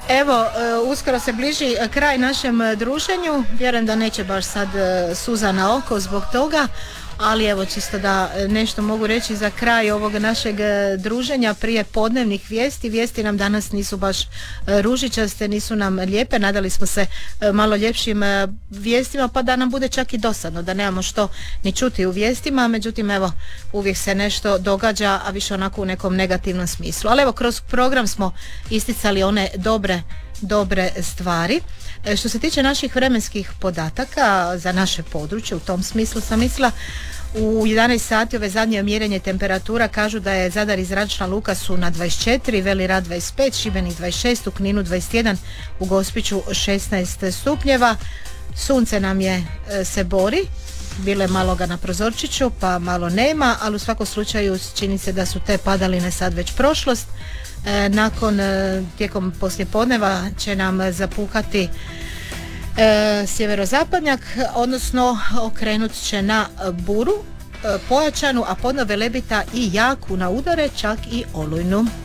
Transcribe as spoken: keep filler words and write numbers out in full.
Evo, uskoro se bliži kraj našem druženju, vjerujem da neće baš sad suza na oko zbog toga, ali evo čisto da nešto mogu reći za kraj ovog našeg druženja prije podnevnih vijesti. Vijesti nam danas nisu baš ružičaste, nisu nam lijepe, nadali smo se malo ljepšim vijestima pa da nam bude čak i dosadno, da nemamo što ni čuti u vijestima, međutim evo uvijek se nešto događa, a više onako u nekom negativnom smislu. Ali evo kroz program smo isticali one dobre dobre stvari. E, što se tiče naših vremenskih podataka za naše područje, u tom smislu sam mislila, u jedanaest sati ove zadnje mjerenje temperatura kažu da je Zadar i Zračna luka su na dvadeset četiri, Veli Rat dvadeset pet, Šibenik dvadeset šest, u Kninu dvadeset jedan, u Gospiću šesnaest stupnjeva. Sunce nam je e, se bori, bilo je malo ga na prozorčiću pa malo nema, ali u svakom slučaju čini se da su te padaline sad već prošlost. E, nakon e, tijekom poslijepodneva će nam zapukati e, sjeverozapadnjak, odnosno okrenut će na buru e, pojačanu, a podno velebita i jaku na udare, čak i olujnu.